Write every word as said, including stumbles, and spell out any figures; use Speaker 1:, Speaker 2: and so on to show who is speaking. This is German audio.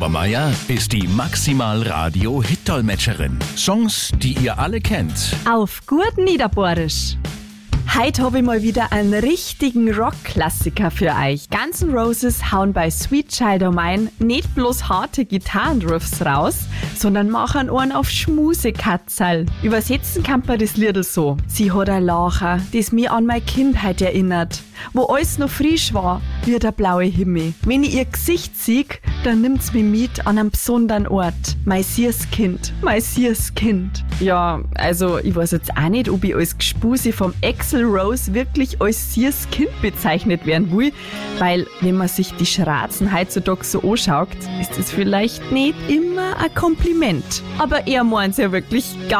Speaker 1: Obermeier ist die Maximal-Radio-Hit-Dolmetscherin. Songs, die ihr alle kennt.
Speaker 2: Auf gut Niederbohrisch. Heute habe ich mal wieder einen richtigen Rock-Klassiker für euch. Guns N' Roses hauen bei Sweet Child O' Mine nicht bloß harte Gitarrenriffs raus, sondern machen einen auf Schmusekatzerl. Übersetzen kann man das Lied so. Sie hat ein Lacher, das mich an meine Kindheit erinnert, wo alles noch frisch war, wie der blaue Himmel. Wenn ich ihr Gesicht sehe, dann nimmt's mich mit an einem besonderen Ort. Mein süßes Kind, mein süßes Kind. Ja, also ich weiß jetzt auch nicht, ob ich als Gespuse vom Axl Rose wirklich als süßes Kind bezeichnet werden will, weil wenn man sich die Schratzen heutzutage so anschaut, ist es vielleicht nicht immer ein Kompliment. Aber er meint's ja wirklich gar